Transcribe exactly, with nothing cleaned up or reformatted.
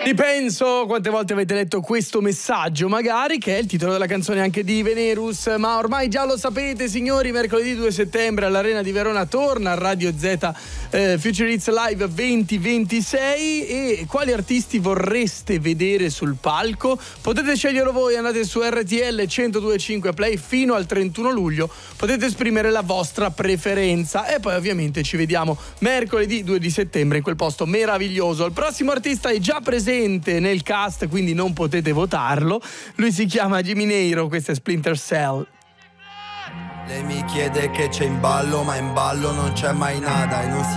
Ti penso, quante volte avete letto questo messaggio, magari, che è il titolo della canzone anche di Venerus, ma ormai già lo sapete, signori, mercoledì due settembre all'Arena di Verona torna Radio Z eh, Future Hits Live venti ventisei. E quali artisti vorreste vedere sul palco? Potete sceglierlo voi, andate su R T L centodue e cinque Play fino al trentuno luglio, potete esprimere la vostra preferenza e poi ovviamente ci vediamo mercoledì due di settembre in quel posto meraviglioso. Il prossimo artista è già presente nel cast, quindi non potete votarlo. Lui si chiama Jimmy Neiro, questo è Splinter Cell. Lei mi chiede che c'è in ballo, ma in ballo non c'è mai nada e non si